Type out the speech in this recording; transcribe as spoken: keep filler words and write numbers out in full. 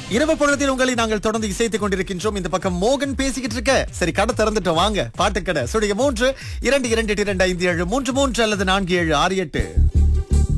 இரவு பொழுதில் உங்களை நாங்கள் தொடர்ந்து இசைத்துக் கொண்டிருக்கின்றோம். இந்த பக்கம் மோகன் பேசிக்கிட்டு இருக்க. சரி, கடை திறந்துட்டோம், வாங்க பாட்டுக்கடை சுடைய மூன்று இரண்டு இரண்டு எட்டு இரண்டு ஐந்து ஏழு மூன்று மூன்று அல்லது நான்கு ஏழு ஆறு எட்டு.